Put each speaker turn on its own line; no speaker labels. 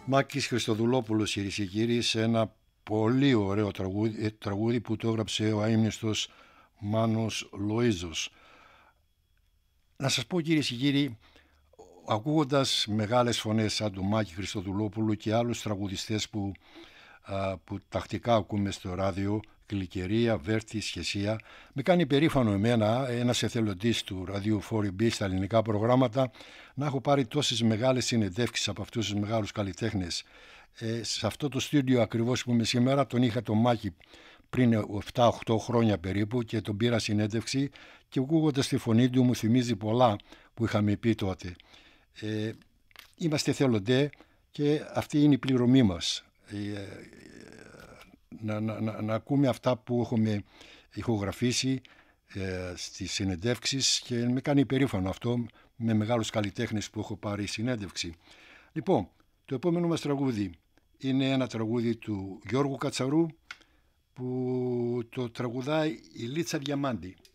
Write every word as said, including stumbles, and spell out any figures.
Μάκης Χριστοδουλόπουλος, κυρίες και κύριοι, σε ένα πολύ ωραίο τραγούδι, τραγούδι που το έγραψε ο αείμνηστος Μάνος Λοΐζος. Να σας πω, κυρίες και κύριοι, ακούγοντας μεγάλες φωνές σαν τον Μάκη Χριστοδουλόπουλου και άλλους τραγουδιστές που, α, που τακτικά ακούμε στο ράδιο, Γλυκερία, Βέρτη, Σχεσία, με κάνει περήφανο εμένα, ένας εθελοντής του ραδίου φορ ι μπι στα ελληνικά προγράμματα, να έχω πάρει τόσες μεγάλες συνεντεύξεις από αυτούς τους μεγάλους καλλιτέχνες. Ε, σε αυτό το στούντιο ακριβώς που είμαι σήμερα τον είχα τον Μάκη πριν επτά οκτώ χρόνια περίπου και τον πήρα συνέντευξη και ακούγοντας τη φωνή του μου θυμίζει πολλά που είχαμε πει τότε. Ε, είμαστε εθελοντές και αυτή είναι η πληρωμή μας. Ε, να, να, να, να ακούμε αυτά που έχουμε ηχογραφήσει ε, στις συνεντεύξεις και με κάνει περήφανο αυτό με μεγάλους καλλιτέχνες που έχω πάρει συνέντευξη. Λοιπόν, το επόμενο μας τραγούδι είναι ένα τραγούδι του Γιώργου Κατσαρού που το τραγουδάει η Λίτσα Διαμάντη.